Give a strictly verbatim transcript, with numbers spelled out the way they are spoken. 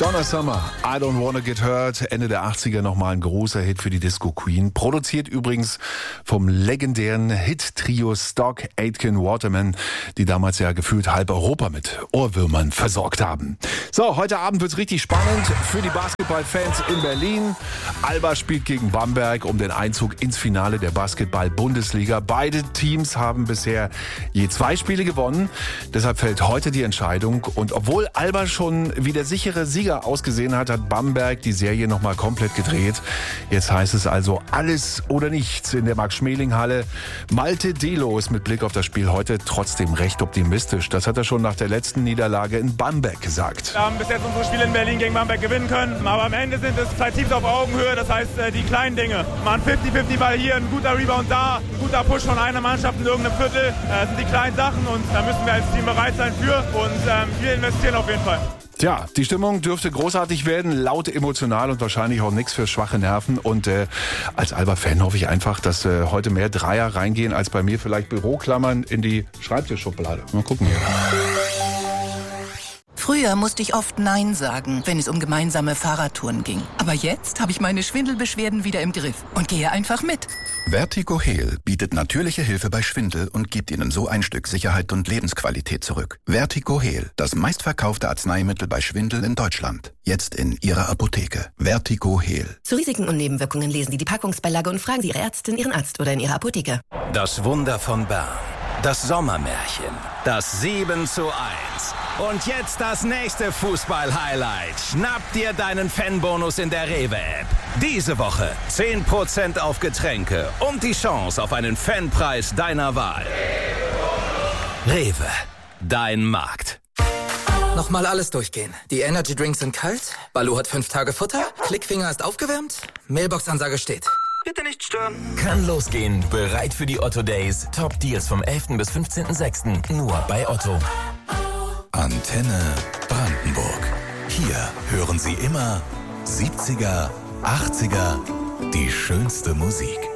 Donna Summer, I Don't Wanna Get Hurt, Ende der achtziger nochmal ein großer Hit für die Disco Queen. Produziert übrigens vom legendären Hit-Trio Stock, Aitken, Waterman, die damals ja gefühlt halb Europa mit Ohrwürmern versorgt haben. So, heute Abend wird's richtig spannend für die Basketballfans in Berlin. Alba spielt gegen Bamberg um den Einzug ins Finale der Basketball-Bundesliga. Beide Teams haben bisher je zwei Spiele gewonnen. Deshalb fällt heute die Entscheidung. Und obwohl Alba schon wie der sichere Sieger ausgesehen hat, hat Bamberg die Serie nochmal komplett gedreht. Jetzt heißt es also alles oder nichts in der Max-Schmeling-Halle. Malte Delo ist mit Blick auf das Spiel heute trotzdem recht optimistisch. Das hat er schon nach der letzten Niederlage in Bamberg gesagt. Wir haben bis jetzt unsere Spiele in Berlin gegen Bamberg gewinnen können, aber am Ende sind es zwei Teams auf Augenhöhe, das heißt die kleinen Dinge. Mal ein fünfzig fünfzig Ball hier, ein guter Rebound da, ein guter Push von einer Mannschaft in irgendeinem Viertel. Das sind die kleinen Sachen und da müssen wir als Team bereit sein für und ähm, wir investieren auf jeden Fall. Tja, die Stimmung dürfte großartig werden, laut, emotional und wahrscheinlich auch nichts für schwache Nerven. Und äh, als Alba-Fan hoffe ich einfach, dass äh, heute mehr Dreier reingehen, als bei mir vielleicht Büroklammern in die Schreibtischschublade. Mal gucken hier. Früher musste ich oft Nein sagen, wenn es um gemeinsame Fahrradtouren ging. Aber jetzt habe ich meine Schwindelbeschwerden wieder im Griff und gehe einfach mit. Vertigo Heal bietet natürliche Hilfe bei Schwindel und gibt Ihnen so ein Stück Sicherheit und Lebensqualität zurück. Vertigo Heal, das meistverkaufte Arzneimittel bei Schwindel in Deutschland. Jetzt in Ihrer Apotheke. Vertigo Heal. Zu Risiken und Nebenwirkungen lesen Sie die Packungsbeilage und fragen Sie Ihre Ärztin, Ihren Arzt oder in Ihrer Apotheke. Das Wunder von Bern. Das Sommermärchen. Das sieben zu eins. Und jetzt das nächste Fußball-Highlight. Schnapp dir deinen Fanbonus in der Rewe-App. Diese Woche zehn Prozent auf Getränke und die Chance auf einen Fanpreis deiner Wahl. Rewe, dein Markt. Nochmal alles durchgehen. Die Energy Drinks sind kalt, Balu hat fünf Tage Futter, Klickfinger ist aufgewärmt, Mailbox-Ansage steht. Bitte nicht stören. Kann losgehen. Bereit für die Otto Days. Top Deals vom elften bis fünfzehnten sechsten Nur bei Otto. Antenne Brandenburg. Hier hören Sie immer siebziger, achtziger, die schönste Musik.